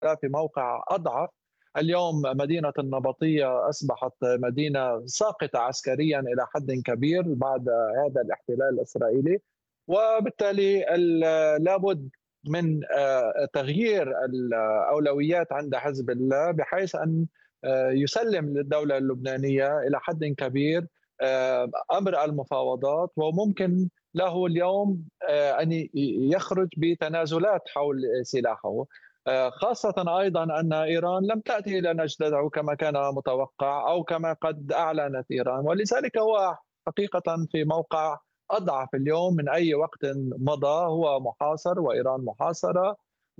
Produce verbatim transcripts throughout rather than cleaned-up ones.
في موقع أضعف. اليوم مدينة النبطية أصبحت مدينة ساقطة عسكريا إلى حد كبير بعد هذا الاحتلال الإسرائيلي، وبالتالي ال- لابد من آه، تغيير الأولويات عند حزب الله بحيث أن آه، يسلم للدولة اللبنانية إلى حد كبير آه، أمر المفاوضات، وممكن له اليوم آه، أن يخرج بتنازلات حول سلاحه. آه، خاصة أيضا أن إيران لم تأتي إلى نجدته كما كان متوقع أو كما قد أعلنت إيران، ولذلك هو حقيقة في موقع أضعف اليوم من أي وقت مضى. هو محاصر وإيران محاصرة،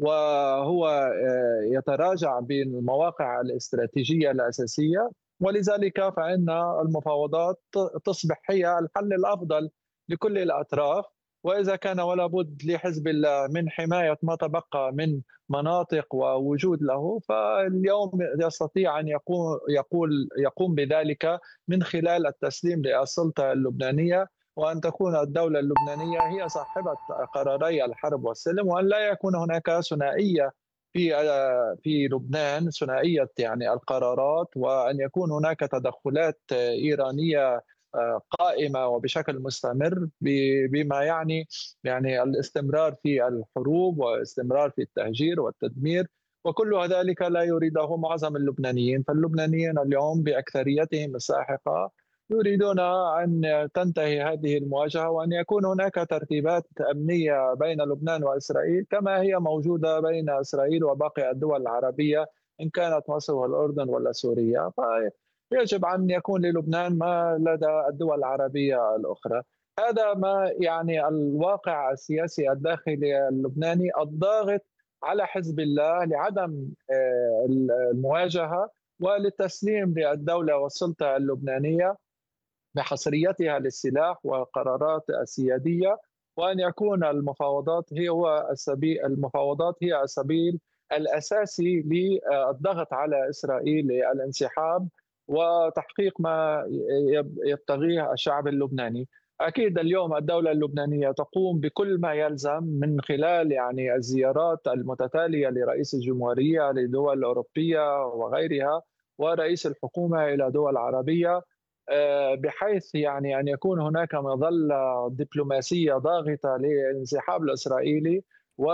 وهو آه، يتراجع بالمواقع الاستراتيجية الأساسية، ولذلك فإن المفاوضات تصبح هي الحل الأفضل لكل الأطراف. وإذا كان ولا بد لحزب الله من حماية ما تبقى من مناطق ووجود له، فاليوم يستطيع أن يقوم يقول يقوم بذلك من خلال التسليم للسلطة اللبنانية، وأن تكون الدولة اللبنانية هي صاحبة قراري الحرب والسلم، وأن لا يكون هناك ثنائية في في لبنان، ثنائية يعني القرارات، وأن يكون هناك تدخلات إيرانية قائمة وبشكل مستمر، بما يعني يعني الاستمرار في الحروب واستمرار في التهجير والتدمير، وكل ذلك لا يريده معظم اللبنانيين. فاللبنانيين اليوم بأكثريتهم الساحقة يريدون أن تنتهي هذه المواجهة، وأن يكون هناك ترتيبات أمنية بين لبنان وإسرائيل كما هي موجودة بين إسرائيل وباقي الدول العربية، إن كانت مصر والأردن ولا سوريا. فيجب أن يكون للبنان ما لدى الدول العربية الأخرى. هذا ما يعني الواقع السياسي الداخلي اللبناني الضاغط على حزب الله لعدم آه، المواجهة وللتسليم للدولة والسلطة اللبنانية بحصريتها للسلاح وقرارات السيادية، وأن يكون المفاوضات هي هو السبيل المفاوضات هي السبيل الأساسي للضغط على إسرائيل للانسحاب وتحقيق ما يبتغيه الشعب اللبناني. أكيد اليوم الدولة اللبنانية تقوم بكل ما يلزم من خلال يعني الزيارات المتتالية لرئيس الجمهورية لدول أوروبية وغيرها، ورئيس الحكومة إلى دول عربية، آه، بحيث يعني أن يكون هناك مظلة دبلوماسية ضاغطة للانسحاب الإسرائيلي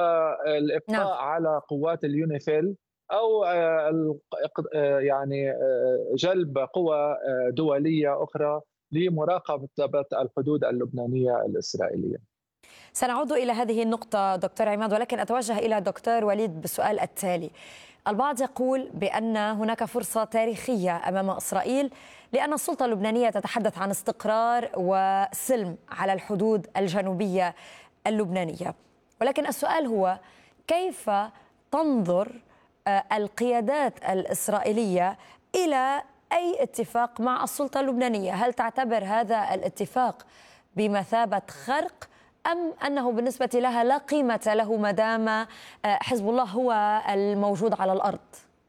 نعم. والإبقاء على قوات اليونيفيل، أو آه، ال- آه، يعني آه، جلب قوى آه، دولية أخرى لمراقبة الحدود اللبنانية الإسرائيلية. سنعود إلى هذه النقطة دكتور عماد، ولكن أتوجه إلى دكتور وليد بالسؤال التالي. البعض يقول بأن هناك فرصة تاريخية أمام إسرائيل، لأن السلطة اللبنانية تتحدث عن استقرار وسلم على الحدود الجنوبية اللبنانية، ولكن السؤال هو كيف تنظر آه، القيادات الإسرائيلية إلى أي اتفاق مع السلطة اللبنانية؟ هل تعتبر هذا الاتفاق بمثابة خرق، أم أنه بالنسبة لها لا قيمة له ما دام آه، حزب الله هو الموجود على الأرض؟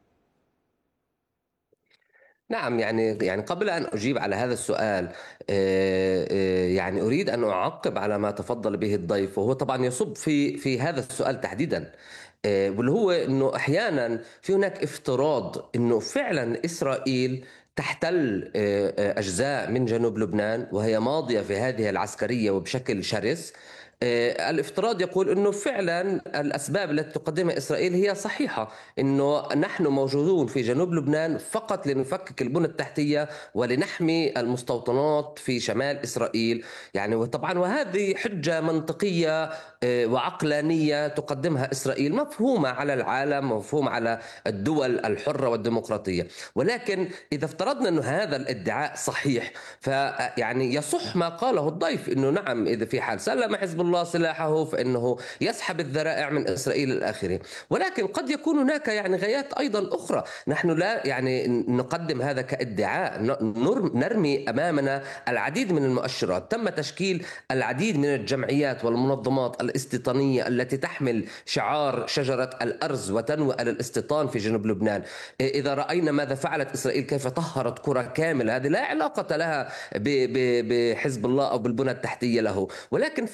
نعم، يعني يعني قبل أن أجيب على هذا السؤال، آه، آه، يعني أريد أن أعقب على ما تفضل به الضيف، وهو طبعا يصب في في هذا السؤال تحديدا، آه، واللي هو أنه أحيانا في هناك افتراض أنه فعلا إسرائيل تحتل آه، آه، أجزاء من جنوب لبنان وهي ماضية في هذه العسكرية وبشكل شرس. آه، الافتراض يقول أنه فعلا الأسباب التي تقدمها إسرائيل هي صحيحة، أنه نحن موجودون في جنوب لبنان فقط لنفكك البنى التحتية ولنحمي المستوطنات في شمال إسرائيل. يعني وطبعا وهذه حجة منطقية آه، وعقلانية تقدمها إسرائيل، مفهومة على العالم، مفهومة على الدول الحرة والديمقراطية. ولكن إذا افترضنا أن هذا الادعاء صحيح، فيعني يصح ما قاله الضيف أنه نعم، إذا في حال سلم حزب الله سلاحه فإنه يسحب الذرائع من إسرائيل الآخرين. ولكن قد يكون هناك يعني غايات أيضا أخرى. نحن لا يعني نقدم هذا كادعاء، نرمي أمامنا العديد من المؤشرات. تم تشكيل العديد من الجمعيات والمنظمات الاستيطانية التي تحمل شعار شجرة الأرز وتنوء على الاستيطان في جنوب لبنان. إذا رأينا ماذا فعلت إسرائيل، كيف طهرت قرى كاملة، هذه لا علاقة لها بحزب الله أو بالبنى التحتية له. ولكن في النهاية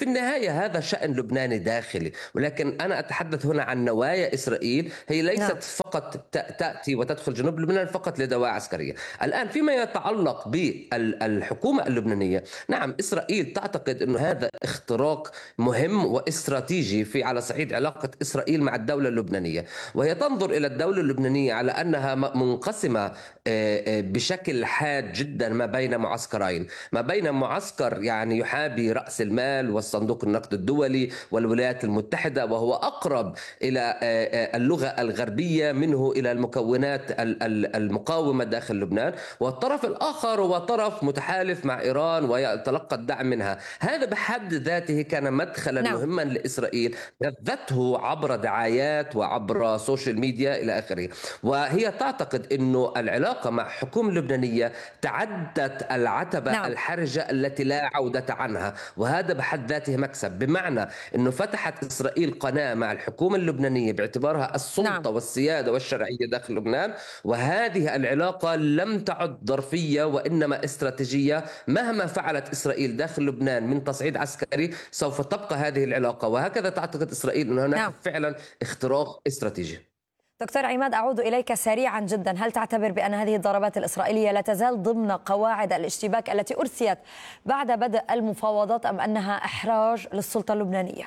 النهاية هذا شأن لبناني داخلي، ولكن أنا أتحدث هنا عن نوايا إسرائيل، هي ليست نعم. فقط تأتي وتدخل جنوب لبنان فقط لدواعي عسكرية. الآن فيما يتعلق بالحكومة اللبنانية، نعم إسرائيل تعتقد أن هذا اختراق مهم واستراتيجي في على صعيد علاقة إسرائيل مع الدولة اللبنانية، وهي تنظر إلى الدولة اللبنانية على أنها منقسمة بشكل حاد جدا ما بين معسكرين، ما بين معسكر يعني يحابي رأس المال والصندوق النقد الدولي والولايات المتحدة وهو أقرب إلى اللغة الغربية منه إلى المكونات المقاومة داخل لبنان، والطرف الآخر هو طرف متحالف مع إيران ويتلقى الدعم منها. هذا بحد ذاته كان مدخلا نعم. مهما لإسرائيل غذته عبر دعايات وعبر سوشيال ميديا إلى آخره، وهي تعتقد أنه العلاقة مع حكومة لبنانية تعدت العتبة نعم. الحرجة التي لا عودة عنها، وهذا بحد ذاته مكسب، بمعنى أنه فتحت إسرائيل قناة مع الحكومة اللبنانية باعتبارها السلطة نعم. والسيادة والشرعية داخل لبنان، وهذه العلاقة لم تعد ظرفية وإنما استراتيجية. مهما فعلت إسرائيل داخل لبنان من تصعيد عسكري سوف تبقى هذه العلاقة، وهكذا تعتقد إسرائيل أن هناك نعم. فعلا اختراق استراتيجي. دكتور عماد، أعود إليك سريعا جدا، هل تعتبر بأن هذه الضربات الإسرائيلية لا تزال ضمن قواعد الاشتباك التي أرسيت بعد بدء المفاوضات أم أنها إحراج للسلطة اللبنانية؟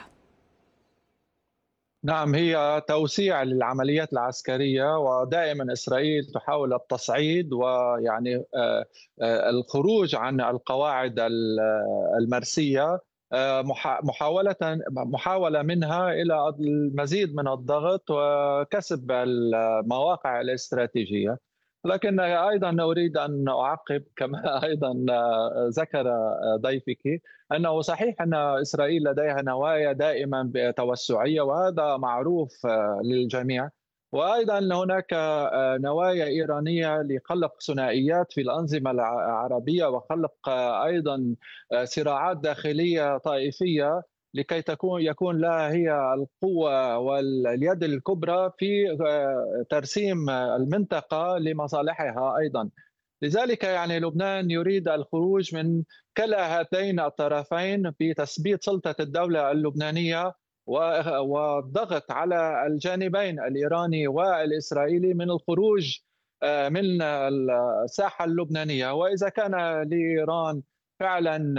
نعم، هي توسيع للعمليات العسكرية، ودائما إسرائيل تحاول التصعيد ويعني الخروج عن القواعد المرسية، محاولة محاولة منها إلى المزيد من الضغط وكسب المواقع الاستراتيجية. لكن أيضا أريد أن أعقب كما أيضا ذكر ضيفك أنه صحيح أن إسرائيل لديها نوايا دائما توسعية، وهذا معروف للجميع، وأيضا هناك نوايا إيرانية لخلق ثنائيات في الأنظمة العربية وخلق أيضا صراعات داخلية طائفية لكي تكون يكون لها هي القوة واليد الكبرى في ترسيم المنطقة لمصالحها أيضا. لذلك يعني لبنان يريد الخروج من كلا هاتين الطرفين بتثبيت سلطة الدولة اللبنانية والضغط على الجانبين الإيراني والإسرائيلي من الخروج من الساحة اللبنانية. وإذا كان لإيران فعلا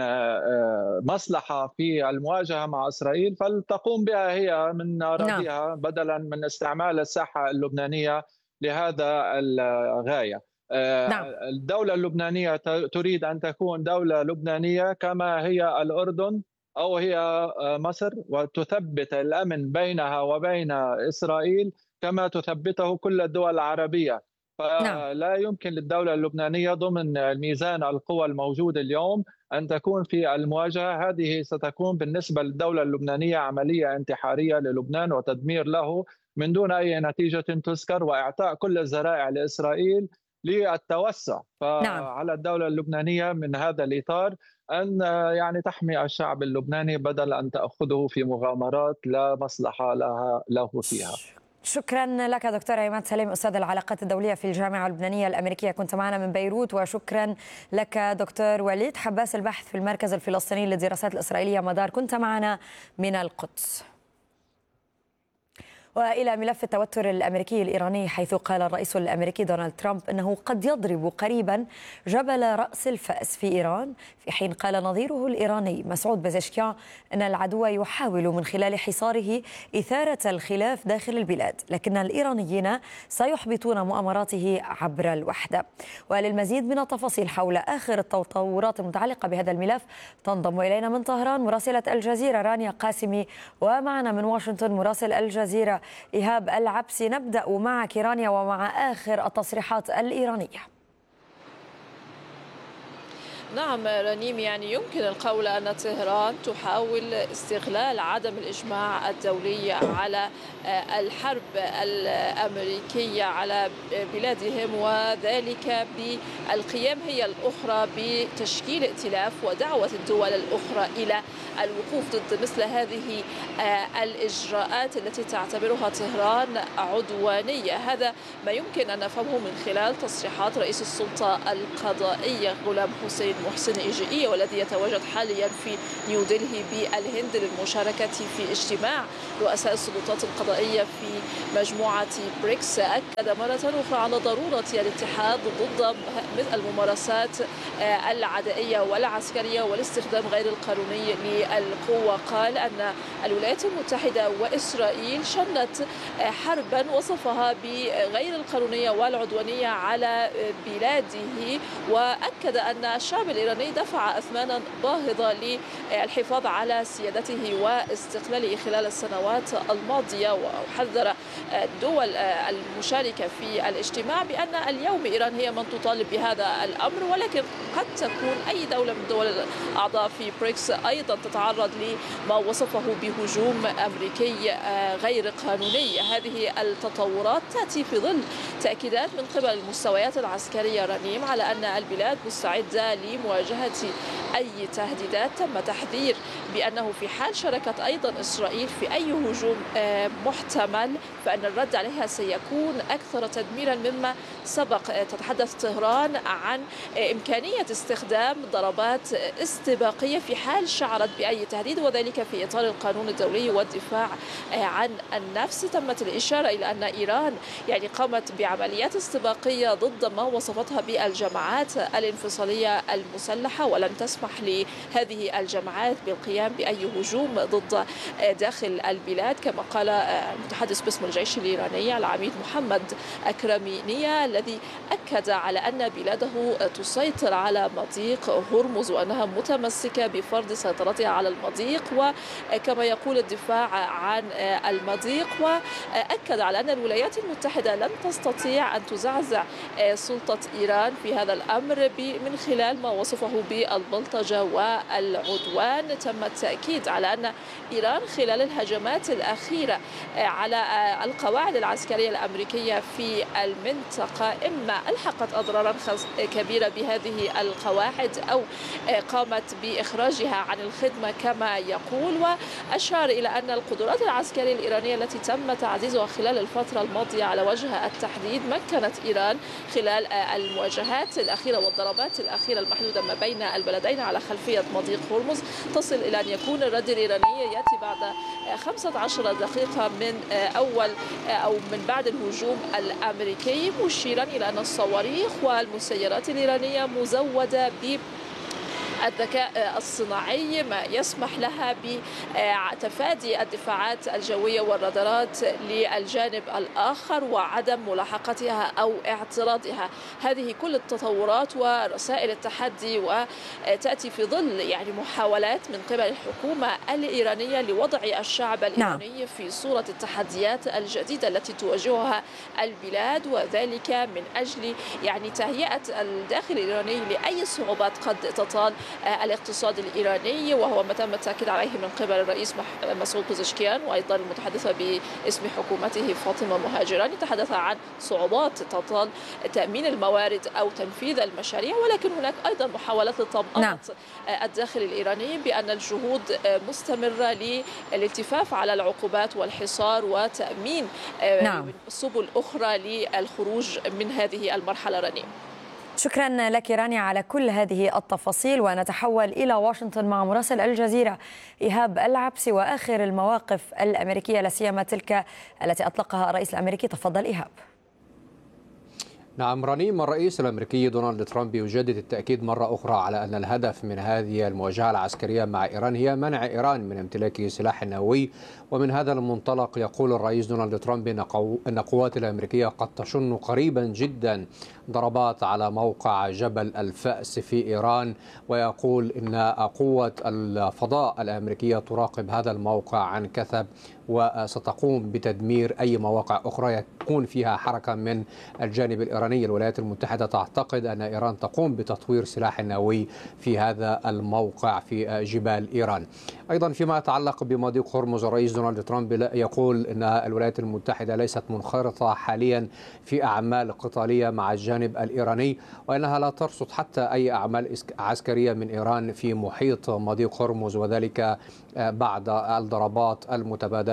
مصلحة في المواجهة مع إسرائيل فلتقوم بها هي من أراضيها نعم. بدلا من استعمال الساحة اللبنانية لهذا الغاية. نعم. الدولة اللبنانية تريد أن تكون دولة لبنانية كما هي الأردن أو هي مصر، وتثبت الأمن بينها وبين إسرائيل كما تثبته كل الدول العربية. فلا يمكن للدولة اللبنانية ضمن الميزان القوى الموجود اليوم أن تكون في المواجهة. هذه ستكون بالنسبة للدولة اللبنانية عملية انتحارية للبنان وتدمير له من دون أي نتيجة تذكر، وإعطاء كل الذرائع لإسرائيل للتوسع. فعلى الدولة اللبنانية من هذا الإطار أن يعني تحمي الشعب اللبناني بدل أن تأخذه في مغامرات لا مصلحة لها له فيها. شكرا لك دكتور عماد سليم، أستاذ العلاقات الدولية في الجامعة اللبنانية الأمريكية، كنت معنا من بيروت. وشكرا لك دكتور وليد حباس الباحث في المركز الفلسطيني للدراسات الإسرائيلية مدار، كنت معنا من القدس. وإلى ملف التوتر الأمريكي الإيراني، حيث قال الرئيس الأمريكي دونالد ترامب أنه قد يضرب قريبا جبل رأس الفأس في إيران، في حين قال نظيره الإيراني مسعود بزشكيان أن العدو يحاول من خلال حصاره إثارة الخلاف داخل البلاد، لكن الإيرانيين سيحبطون مؤامراته عبر الوحدة. وللمزيد من التفاصيل حول آخر التطورات المتعلقة بهذا الملف تنضم إلينا من طهران مراسلة الجزيرة رانيا قاسمي، ومعنا من واشنطن مراسل الجزيرة إيهاب العبسي. نبدأ معك رانيا ومع آخر التصريحات الإيرانية. نعم رنيم، يعني يمكن القول أن طهران تحاول استغلال عدم الإجماع الدولي على الحرب الأمريكية على بلادهم، وذلك بالقيام هي الأخرى بتشكيل ائتلاف ودعوة الدول الأخرى إلى الوقوف ضد مثل هذه الإجراءات التي تعتبرها طهران عدوانية. هذا ما يمكن أن نفهمه من خلال تصريحات رئيس السلطة القضائية غلام حسين محسن إيجائية والذي يتواجد حاليا في نيودلهي بالهند للمشاركة في اجتماع رؤساء السلطات القضائية في مجموعة بريكس، أكد مرة أخرى على ضرورة الاتحاد ضد الممارسات العدائية والعسكرية والاستخدام غير القانوني للقوة. قال أن الولايات المتحدة وإسرائيل شنت حربا وصفها بغير القانونية والعدوانية على بلاده، وأكد أن الشعب الإيراني دفع أثمانا باهظة للحفاظ على سيادته واستقلاله خلال السنوات الماضية. وحذر الدول المشاركة في الاجتماع بأن اليوم إيران هي من تطالب بهذا الأمر، ولكن قد تكون أي دولة من الدول الأعضاء في بريكس أيضا تتعرض لما وصفه بهجوم أمريكي غير قانوني. هذه التطورات تأتي في ظل تأكيدات من قبل المستويات العسكرية رنيم على أن البلاد مستعدة لمواجهة أي تهديدات. تم تحذير بأنه في حال شاركت أيضا إسرائيل في أي هجوم محتمل فإن الرد عليها سيكون أكثر تدميرا مما سبق. تتحدث طهران عن إمكانية استخدام ضربات استباقية في حال شعرت بأي تهديد، وذلك في إطار القانون الدولي والدفاع عن النفس. تمت الإشارة إلى أن إيران يعني قامت بعمليات استباقية ضد ما وصفتها بالجماعات الانفصالية المسلحة، ولم تسمح لهذه الجماعات بالقيام بأي هجوم ضد داخل البلاد، كما قال المتحدث باسم الجيش الإيراني العميد محمد أكرمينية، الذي أكد على أن بلاده تسيطر على مضيق هرمز وأنها متمسكة بفرض سيطرتها على المضيق، وكما يقول الدفاع عن المضيق. وأكد على أن الولايات المتحدة لن تستطيع أن تزعزع سلطة إيران في هذا الأمر من خلال ما وصفه بالبلطجة والعدوان. تم التأكيد على أن إيران خلال الهجمات الأخيرة على القواعد العسكرية الأمريكية في المنطقة إما ألحقت أضرارا كبيرة بهذه القواعد أو قامت بإخراجها عن الخدمة كما يقول. وأشار إلى أن القدرات العسكرية الإيرانية التي تم تعزيزها خلال الفترة الماضية على وجه التحديد مكنت إيران خلال المواجهات الأخيرة والضربات الأخيرة المحدودة ما بين البلدين على خلفية مضيق هرمز تصل إلى أن يكون الرد الإيراني يأتي بعد خمسة عشر دقيقة من أول أو من بعد الهجوم الأمريكي، مشيرا إلى أن الصواريخ والمسيرات الإيرانية مزودة ب الذكاء الصناعي ما يسمح لها بتفادي الدفاعات الجوية والرادارات للجانب الآخر وعدم ملاحقتها أو اعتراضها. هذه كل التطورات ورسائل التحدي وتأتي في ظل يعني محاولات من قبل الحكومة الإيرانية لوضع الشعب الإيراني في صورة التحديات الجديدة التي تواجهها البلاد، وذلك من أجل يعني تهيئة الداخل الإيراني لأي صعوبات قد تطال الاقتصاد الإيراني، وهو ما تم التأكيد عليه من قبل الرئيس مسعود بوزشكيان وأيضا المتحدثة باسم حكومته فاطمة مهاجران. يتحدث عن صعوبات تطال تأمين الموارد أو تنفيذ المشاريع، ولكن هناك أيضا محاولات لطمأنة نعم. الداخل الإيراني بأن الجهود مستمرة للالتفاف على العقوبات والحصار وتأمين نعم. سبل أخرى للخروج من هذه المرحلة. رنيم، شكرا لك رانيا على كل هذه التفاصيل، ونتحول إلى واشنطن مع مراسل الجزيرة إيهاب العبسي وآخر المواقف الأمريكية لا سيما تلك التي أطلقها الرئيس الأمريكي. تفضل إيهاب. نعم رنيم، الرئيس الأمريكي دونالد ترامب يجدد التأكيد مرة أخرى على أن الهدف من هذه المواجهة العسكرية مع إيران هي منع إيران من امتلاك سلاح نووي. ومن هذا المنطلق يقول الرئيس دونالد ترامب أن القوات الأمريكية قد تشن قريبا جدا ضربات على موقع جبل الفأس في إيران، ويقول أن قوة الفضاء الأمريكية تراقب هذا الموقع عن كثب وستقوم بتدمير أي مواقع أخرى يكون فيها حركة من الجانب الإيراني. الولايات المتحدة تعتقد أن إيران تقوم بتطوير سلاح نووي في هذا الموقع في جبال إيران. أيضا فيما يتعلق بمضيق هرمز، الرئيس دونالد ترامب يقول أن الولايات المتحدة ليست منخرطة حاليا في أعمال قتالية مع الجانب الإيراني، وأنها لا ترصد حتى أي أعمال عسكرية من إيران في محيط مضيق هرمز، وذلك بعد الضربات المتبادلة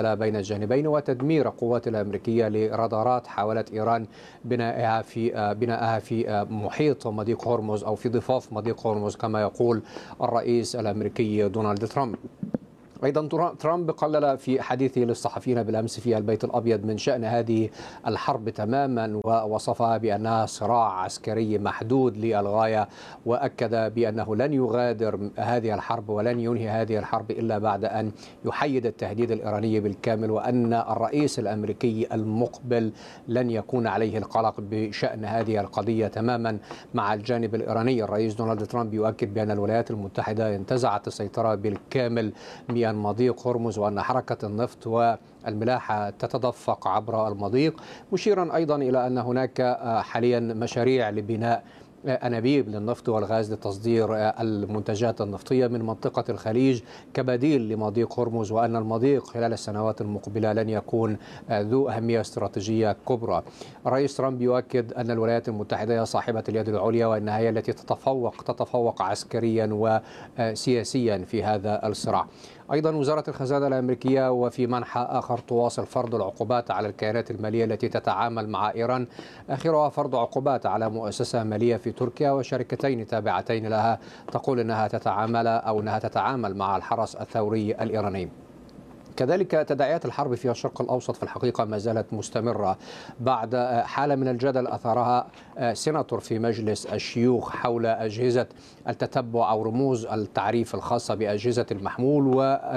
مبادلة بين الجانبين وتدمير القوات الأمريكية لرادارات حاولت إيران بنائها في بنائها في محيط مضيق هرمز أو في ضفاف مضيق هرمز كما يقول الرئيس الأمريكي دونالد ترامب. أيضا ترامب قلل في حديثه للصحفيين بالأمس في البيت الأبيض من شأن هذه الحرب تماما، ووصفها بأنها صراع عسكري محدود للغاية، وأكد بأنه لن يغادر هذه الحرب ولن ينهي هذه الحرب إلا بعد أن يحيد التهديد الإيراني بالكامل، وأن الرئيس الأمريكي المقبل لن يكون عليه القلق بشأن هذه القضية تماما مع الجانب الإيراني. الرئيس دونالد ترامب يؤكد بأن الولايات المتحدة انتزعت السيطرة بالكامل من مضيق هرمز، وأن حركة النفط والملاحة تتدفق عبر المضيق، مشيرا أيضا إلى أن هناك حاليا مشاريع لبناء أنابيب للنفط والغاز لتصدير المنتجات النفطية من منطقة الخليج كبديل لمضيق هرمز، وأن المضيق خلال السنوات المقبلة لن يكون ذو أهمية استراتيجية كبرى. الرئيس ترامب يؤكد أن الولايات المتحدة هي صاحبة اليد العليا، وأنها هي التي تتفوق تتفوق عسكريا وسياسيا في هذا الصراع. أيضا وزارة الخزانة الأمريكية وفي منحى آخر تواصل فرض العقوبات على الكيانات المالية التي تتعامل مع إيران، آخرها فرض عقوبات على مؤسسة مالية في تركيا وشركتين تابعتين لها تقول أنها تتعامل أو أنها تتعامل مع الحرس الثوري الإيراني. كذلك تداعيات الحرب في الشرق الأوسط في الحقيقة ما زالت مستمرة بعد حالة من الجدل أثارها سيناتور في مجلس الشيوخ حول أجهزة التتبع أو رموز التعريف الخاصة بأجهزة المحمول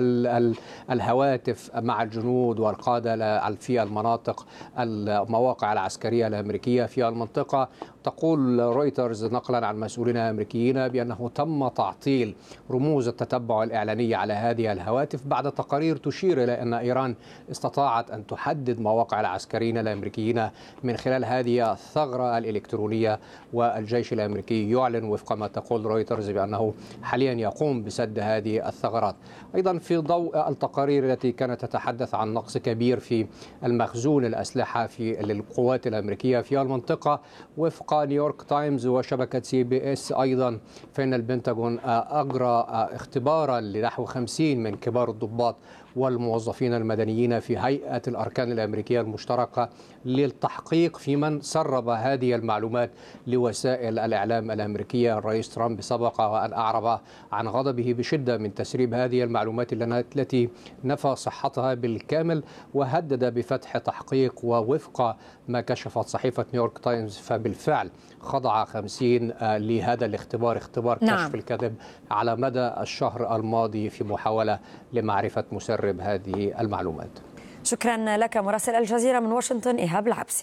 والهواتف مع الجنود والقادة في المناطق المواقع العسكرية الأمريكية في المنطقة. تقول رويترز نقلا عن مسؤولين أمريكيين بأنه تم تعطيل رموز التتبع الإعلانية على هذه الهواتف بعد تقارير تشير إلى أن إيران استطاعت أن تحدد مواقع العسكريين الأمريكيين من خلال هذه الثغرة الإلكترونية، والجيش الأمريكي يعلن وفق ما تقول رويترز بأنه حاليا يقوم بسد هذه الثغرات. أيضا في ضوء التقارير التي كانت تتحدث عن نقص كبير في المخزون الأسلحة في للقوات الأمريكية في المنطقة، وفق نيويورك تايمز وشبكة سي بي اس أيضا فإن البنتاغون أجرى اختبارا لنحو خمسين من كبار الضباط والموظفين المدنيين في هيئة الأركان الأمريكية المشتركة للتحقيق في من سرب هذه المعلومات لوسائل الإعلام الأمريكية. الرئيس ترامب سبق وأن أعرب عن غضبه بشدة من تسريب هذه المعلومات التي نفى صحتها بالكامل، وهدد بفتح تحقيق. ووفق ما كشفت صحيفة نيويورك تايمز فبالفعل خضع خمسين لهذا الاختبار، اختبار كشف نعم. الكذب على مدى الشهر الماضي في محاولة لمعرفة مسرب هذه المعلومات. شكرا لك مراسل الجزيرة من واشنطن إيهاب العبسي.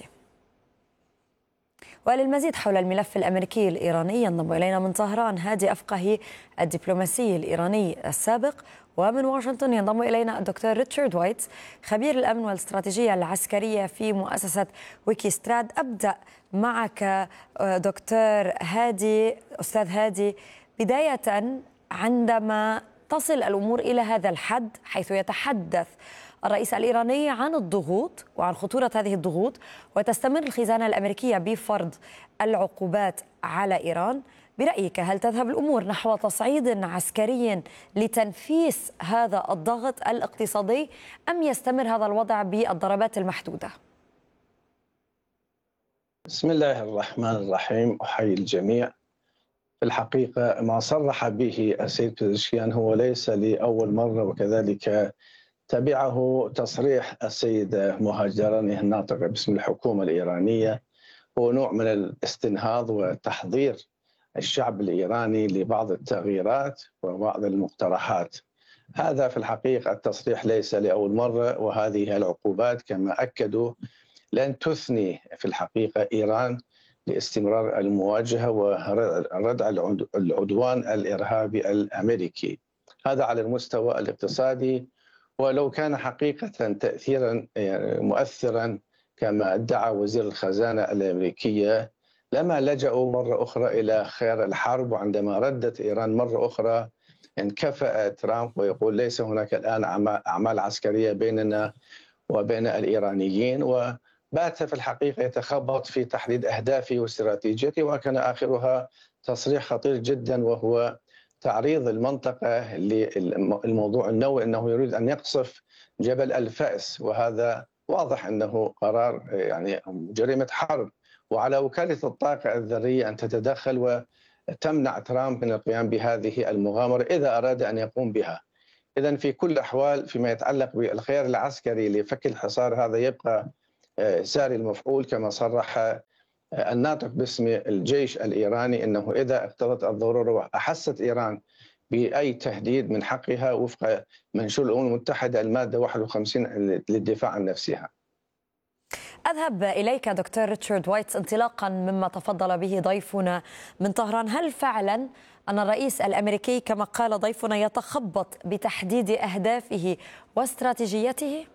وللمزيد حول الملف الأمريكي الإيراني ينضم إلينا من طهران هادي أفقهي الدبلوماسي الإيراني السابق، ومن واشنطن ينضم إلينا الدكتور ريتشارد وايت خبير الأمن والاستراتيجية العسكرية في مؤسسة ويكيستراد. أبدأ معك دكتور هادي أستاذ هادي، بداية عندما تصل الأمور إلى هذا الحد حيث يتحدث الرئيس الإيراني عن الضغوط وعن خطورة هذه الضغوط وتستمر الخزانة الأمريكية بفرض العقوبات على إيران، برأيك هل تذهب الأمور نحو تصعيد عسكري لتنفيس هذا الضغط الاقتصادي أم يستمر هذا الوضع بالضربات المحدودة؟ بسم الله الرحمن الرحيم، أحيي الجميع. في الحقيقة ما صرح به السيد بيزشكيان هو ليس لأول مرة، وكذلك تبعه تصريح السيد مهاجراني الناطق باسم الحكومة الإيرانية، هو نوع من الاستنهاض وتحضير الشعب الإيراني لبعض التغييرات وبعض المقترحات. هذا في الحقيقة التصريح ليس لأول مرة، وهذه العقوبات كما أكدوا لن تثني في الحقيقة إيران لاستمرار المواجهة وردع العدوان الإرهابي الأمريكي. هذا على المستوى الاقتصادي، ولو كان حقيقة تأثيرا مؤثرا كما ادعى وزير الخزانة الأمريكية لما لجأوا مرة أخرى إلى خيار الحرب. وعندما ردت إيران مرة أخرى انكفأ ترامب ويقول ليس هناك الآن أعمال عسكرية بيننا وبين الإيرانيين، وبات في الحقيقة يتخبط في تحديد أهدافه واستراتيجيته، وكان آخرها تصريح خطير جدا وهو تعريض المنطقة للموضوع النووي، أنه يريد أن يقصف جبل الفأس، وهذا واضح أنه قرار يعني جريمة حرب، وعلى وكالة الطاقة الذرية أن تتدخل وتمنع ترامب من القيام بهذه المغامرة إذا أراد أن يقوم بها. إذن في كل الأحوال فيما يتعلق بالخيار العسكري لفك الحصار هذا يبقى ساري المفعول، كما صرح الناطق باسم الجيش الإيراني أنه إذا اقتضت الضرورة وأحست إيران بأي تهديد من حقها وفق منشور الأمم المتحدة المادة واحد وخمسين للدفاع عن نفسها. أذهب إليك دكتور ريتشارد وايتس انطلاقا مما تفضل به ضيفنا من طهران. هل فعلا أن الرئيس الأمريكي كما قال ضيفنا يتخبط بتحديد أهدافه واستراتيجيته؟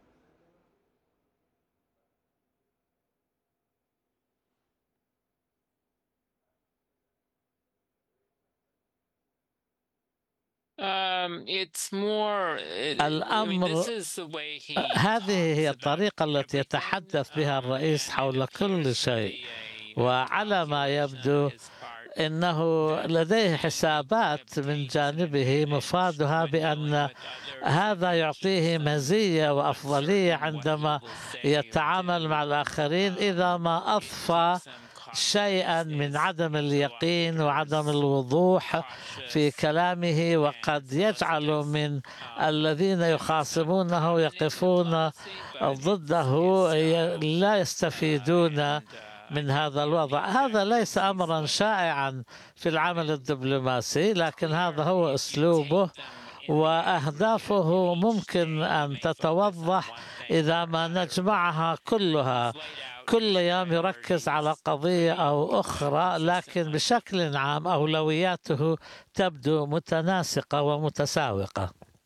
الأمر هذه هي الطريقة التي يتحدث بها الرئيس حول كل شيء، وعلى ما يبدو إنه لديه حسابات من جانبه مفادها بأن هذا يعطيه مزية وأفضلية عندما يتعامل مع الآخرين إذا ما أضفى شيئا من عدم اليقين وعدم الوضوح في كلامه، وقد يجعل من الذين يخاصمونه يقفون ضده لا يستفيدون من هذا الوضع. هذا ليس أمرا شائعا في العمل الدبلوماسي، لكن هذا هو أسلوبه، وأهدافه ممكن أن تتوضح إذا ما نجمعها كلها. كل يوم يركز على قضية أو أخرى، لكن بشكل عام أولوياته تبدو متناسقة ومتساوقة.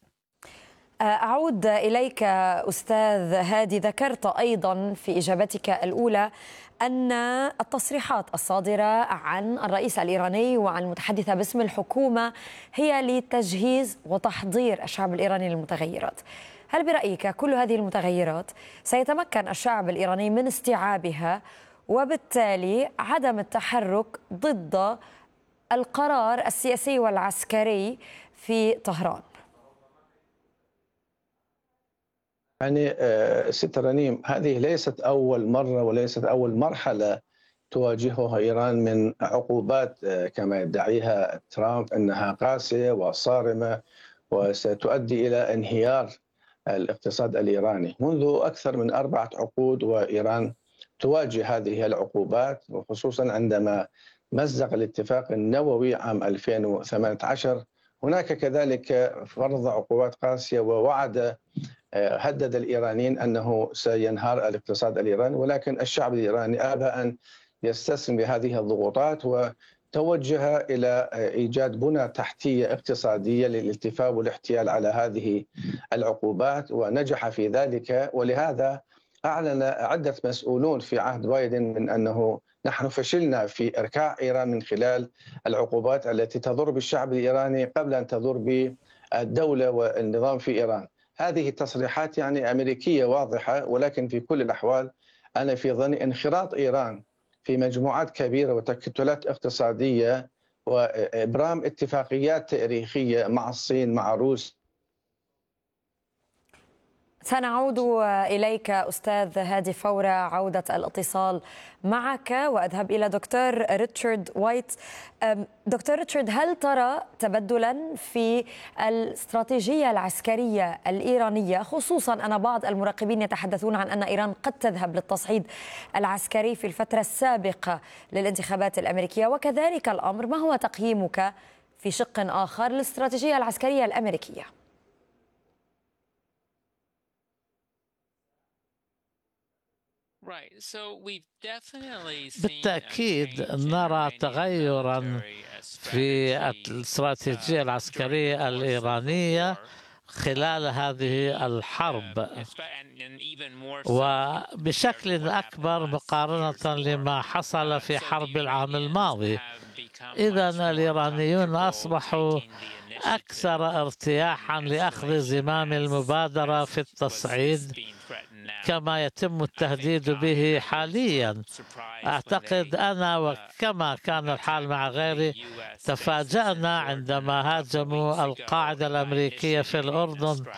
أعود إليك أستاذ هادي. ذكرت أيضا في إجابتك الأولى أن التصريحات الصادرة عن الرئيس الإيراني وعن المتحدثة باسم الحكومة هي لتجهيز وتحضير الشعب الإيراني للمتغيرات. هل برأيك كل هذه المتغيرات سيتمكن الشعب الإيراني من استيعابها وبالتالي عدم التحرك ضد القرار السياسي والعسكري في طهران؟ يعني ست رنيم، هذه ليست أول مرة وليست أول مرحلة تواجهها إيران من عقوبات كما يدعيها ترامب أنها قاسية وصارمة وستؤدي إلى انهيار الاقتصاد الإيراني. منذ أكثر من أربعة عقود وإيران تواجه هذه العقوبات، وخصوصا عندما مزق الاتفاق النووي عام ألفين وثمانية عشر. هناك كذلك فرض عقوبات قاسية ووعد هدد الإيرانيين أنه سينهار الاقتصاد الإيراني، ولكن الشعب الإيراني أبى أن يستسلم لهذه الضغوطات وتوجه إلى إيجاد بنى تحتية اقتصادية للالتفاف والاحتيال على هذه العقوبات، ونجح في ذلك. ولهذا أعلن عدة مسؤولون في عهد بايدن من أنه نحن فشلنا في إركاع إيران من خلال العقوبات التي تضر بالشعب الإيراني قبل أن تضر بالدولة والنظام في إيران. هذه التصريحات يعني أمريكية واضحة، ولكن في كل الأحوال أنا في ظني انخراط إيران في مجموعات كبيرة وتكتلات اقتصادية وإبرام اتفاقيات تاريخية مع الصين مع روسيا. سنعود إليك أستاذ هادي فور عودة الاتصال معك، وأذهب إلى دكتور ريتشارد وايت. دكتور ريتشارد، هل ترى تبدلا في الاستراتيجية العسكرية الإيرانية، خصوصا أن بعض المراقبين يتحدثون عن أن إيران قد تذهب للتصعيد العسكري في الفترة السابقة للانتخابات الأمريكية، وكذلك الأمر ما هو تقييمك في شق آخر للاستراتيجية العسكرية الأمريكية؟ بالتأكيد نرى تغيرا في الاستراتيجية العسكرية الإيرانية خلال هذه الحرب، وبشكل أكبر مقارنة لما حصل في حرب العام الماضي. إذن الإيرانيون أصبحوا أكثر ارتياحا لأخذ زمام المبادرة في التصعيد كما يتم التهديد به حاليا. أعتقد أنا وكما كان الحال مع غيري تفاجأنا عندما هاجموا القاعدة الأمريكية في الأردن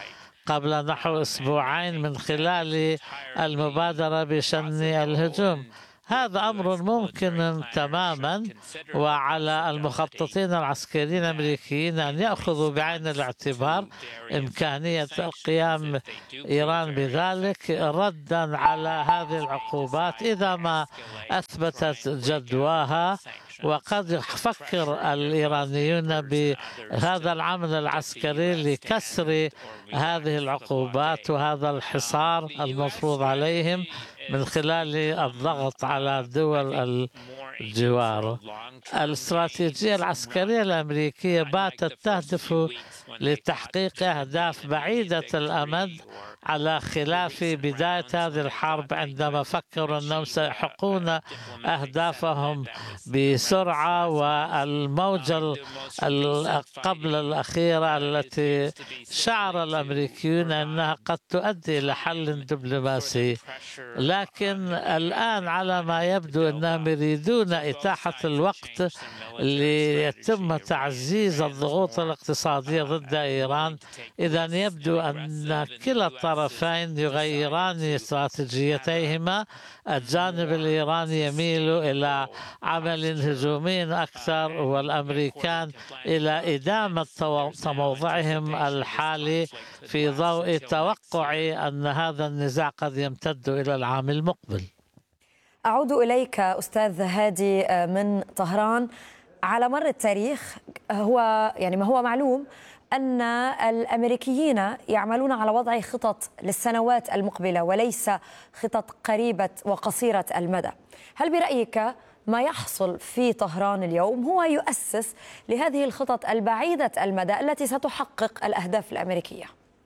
قبل نحو أسبوعين من خلال المبادرة بشن الهجوم. هذا أمر ممكن تماما، وعلى المخططين العسكريين الأمريكيين أن يأخذوا بعين الاعتبار إمكانية القيام إيران بذلك ردا على هذه العقوبات إذا ما أثبتت جدواها. وقد يفكر الإيرانيون بهذا العمل العسكري لكسر هذه العقوبات وهذا الحصار المفروض عليهم من خلال الضغط على دول الجوار. الاستراتيجية العسكرية الأمريكية باتت تهدف لتحقيق أهداف بعيدة الأمد، على خلاف بداية هذه الحرب عندما فكروا أنهم سيحققون أهدافهم بسرعة. والموجة قبل الأخيرة التي شعر الأمريكيون أنها قد تؤدي إلى حل دبلوماسي، لكن الآن على ما يبدو أنهم يريدون إتاحة الوقت ليتم تعزيز الضغوط الاقتصادية ضد إيران. إذن يبدو أن كلا الطرفين يغيران استراتيجيتيهما. الجانب الإيراني يميل إلى عمل هجومي أكثر، والأمريكان إلى إدامة موضعهم الحالي في ضوء توقع أن هذا النزاع قد يمتد إلى العام المقبل. أعود إليك أستاذ هادي من طهران. على مر التاريخ هو يعني ما هو معلوم أن الأمريكيين يعملون على وضع خطط للسنوات المقبلة وليس خطط قريبة وقصيرة المدى. هل برأيك ما يحصل في طهران اليوم هو يؤسس لهذه الخطط البعيدة المدى التي ستحقق الأهداف الأمريكية؟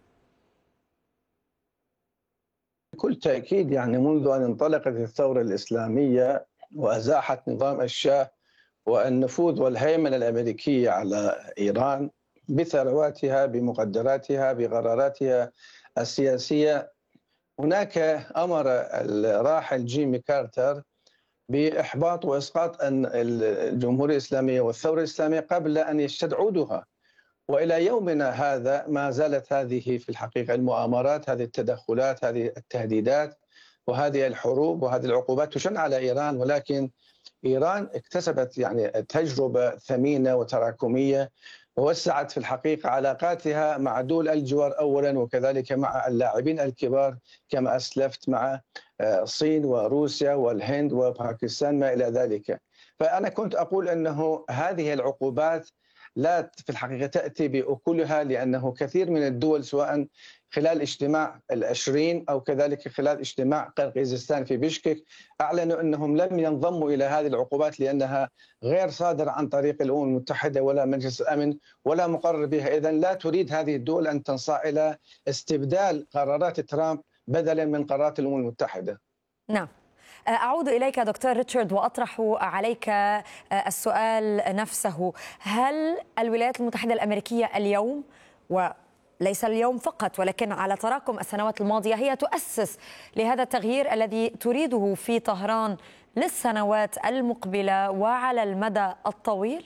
بكل تأكيد، يعني منذ أن انطلقت الثورة الإسلامية وأزاحت نظام الشاه والنفوذ والهيمنة الأمريكية على إيران بثرواتها بمقدراتها بقراراتها السياسية، هناك أمر الراحل جيمي كارتر بإحباط وإسقاط الجمهورية الإسلامية والثورة الإسلامية قبل أن يشتد عودها. وإلى يومنا هذا ما زالت هذه في الحقيقة المؤامرات، هذه التدخلات، هذه التهديدات وهذه الحروب وهذه العقوبات تشن على إيران. ولكن إيران اكتسبت يعني تجربة ثمينة وتراكمية، ووسعت في الحقيقة علاقاتها مع دول الجوار أولا، وكذلك مع اللاعبين الكبار كما أسلفت مع الصين وروسيا والهند وباكستان ما إلى ذلك. فأنا كنت أقول أنه هذه العقوبات لا في الحقيقة تأتي بأكلها، لأنه كثير من الدول سواء خلال اجتماع العشرين أو كذلك خلال اجتماع قرقيزستان في بشكك أعلنوا أنهم لم ينضموا إلى هذه العقوبات لأنها غير صادرة عن طريق الأمم المتحدة ولا مجلس الأمن ولا مقرر بها. إذن لا تريد هذه الدول أن تنصاع إلى استبدال قرارات ترامب بدلا من قرارات الأمم المتحدة. نعم. أعود إليك دكتور ريتشارد وأطرح عليك السؤال نفسه. هل الولايات المتحدة الأمريكية اليوم، وليس اليوم فقط ولكن على تراكم السنوات الماضية، هي تؤسس لهذا التغيير الذي تريده في طهران للسنوات المقبلة وعلى المدى الطويل؟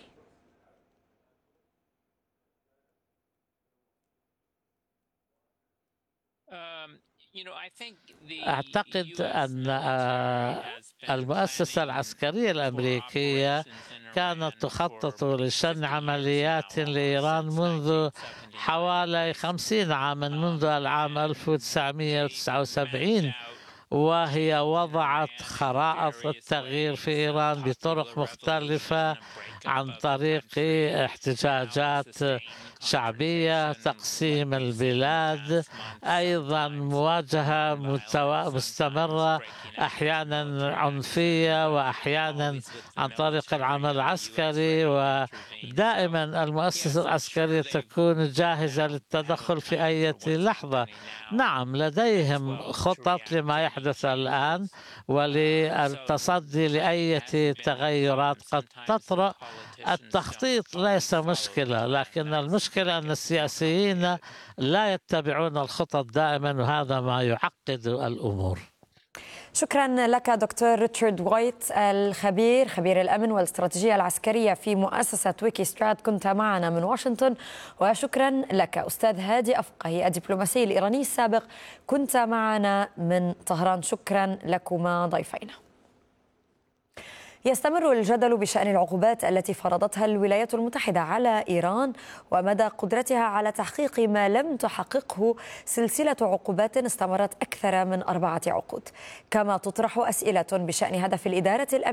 أعتقد أن المؤسسة العسكرية الأمريكية كانت تخطط لشن عمليات لإيران منذ حوالي خمسين عاما، منذ العام ألف وتسعمئة وتسعة وسبعين، وهي وضعت خرائط التغيير في إيران بطرق مختلفة عن طريق احتجاجات شعبية، تقسيم البلاد، أيضا مواجهة مستمرة أحيانا عنفية وأحيانا عن طريق العمل العسكري. ودائما المؤسسة العسكرية تكون جاهزة للتدخل في أي لحظة. نعم، لديهم خطط لما يحدث الآن وللتصدي لأي تغيرات قد تطرأ. التخطيط ليس مشكلة، لكن المشكلة أن السياسيين لا يتبعون الخطط دائما، وهذا ما يعقد الأمور. شكرا لك دكتور ريتشارد وايت الخبير خبير الأمن والاستراتيجية العسكرية في مؤسسة ويكي سترات، كنت معنا من واشنطن. وشكرا لك أستاذ هادي أفقهي الدبلوماسي الإيراني السابق، كنت معنا من طهران. شكرا لكما ضيفينا. يستمر الجدل بشأن العقوبات التي فرضتها الولايات المتحدة على إيران ومدى قدرتها على تحقيق ما لم تحققه سلسلة عقوبات استمرت أكثر من أربعة عقود، كما تطرح أسئلة بشأن هدف الإدارة الأمنية